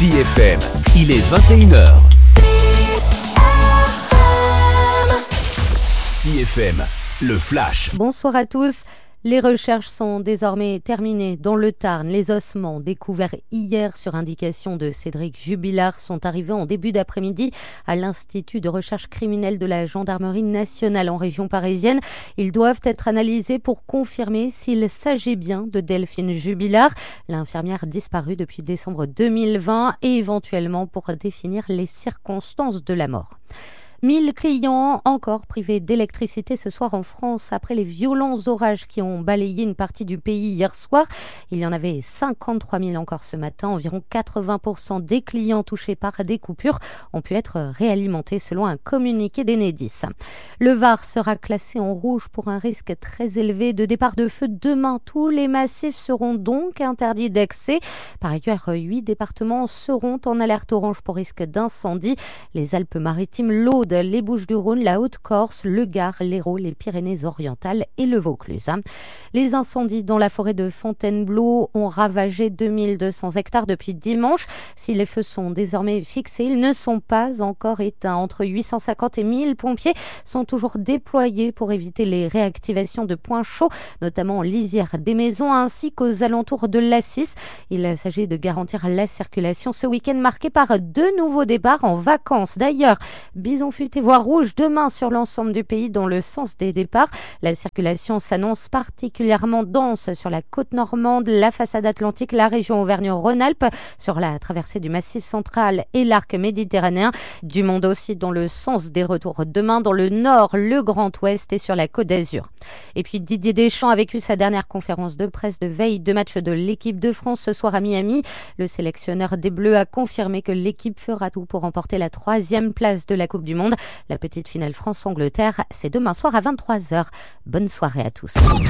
CFM, il est 21h. CFM, le flash. Bonsoir à tous. Les recherches sont désormais terminées dans le Tarn. Les ossements découverts hier sur indication de Cédric Jubilard sont arrivés en début d'après-midi à l'Institut de recherche criminelle de la Gendarmerie nationale en région parisienne. Ils doivent être analysés pour confirmer s'il s'agit bien de Delphine Jubilard, l'infirmière disparue depuis décembre 2020, et éventuellement pour définir les circonstances de la mort. 1000 clients encore privés d'électricité ce soir en France après les violents orages qui ont balayé une partie du pays hier soir. Il y en avait 53 000 encore ce matin. Environ 80% des clients touchés par des coupures ont pu être réalimentés selon un communiqué d'Enedis. Le Var sera classé en rouge pour un risque très élevé de départ de feu demain. Tous les massifs seront donc interdits d'accès. Par ailleurs, 8 départements seront en alerte orange pour risque d'incendie. Les Alpes-Maritimes, l'Aude, les Bouches-du-Rhône, la Haute-Corse, le Gard, l'Hérault, les Pyrénées-Orientales et le Vaucluse. Les incendies dans la forêt de Fontainebleau ont ravagé 2200 hectares depuis dimanche. Si les feux sont désormais fixés, ils ne sont pas encore éteints. Entre 850 et 1000 pompiers sont toujours déployés pour éviter les réactivations de points chauds, notamment en lisière des maisons ainsi qu'aux alentours de l'A6. Il s'agit de garantir la circulation ce week-end marqué par 2 nouveaux départs en vacances. D'ailleurs, Bison futé voire rouge demain sur l'ensemble du pays dans le sens des départs. La circulation s'annonce particulièrement dense sur la côte normande, la façade atlantique, la région Auvergne-Rhône-Alpes, sur la traversée du Massif central et l'arc méditerranéen. Du monde aussi dans le sens des retours demain dans le nord, le Grand Ouest et sur la Côte d'Azur. Et puis Didier Deschamps a vécu sa dernière conférence de presse de veille de match de l'équipe de France ce soir à Miami. Le sélectionneur des Bleus a confirmé que l'équipe fera tout pour remporter la 3e place de la Coupe du Monde. La petite finale France-Angleterre, c'est demain soir à 23h. Bonne soirée à tous.